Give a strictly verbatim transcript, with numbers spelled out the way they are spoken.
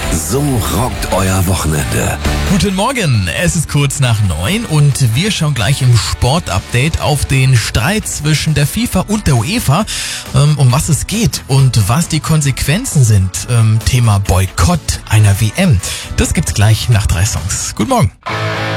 So rockt euer Wochenende. Guten Morgen, es ist kurz nach neun und wir schauen gleich im Sportupdate auf den Streit zwischen der FIFA und der UEFA, ähm, um was es geht und was die Konsequenzen sind. Ähm, Thema Boykott einer W M. Das gibt's gleich nach drei Songs. Guten Morgen.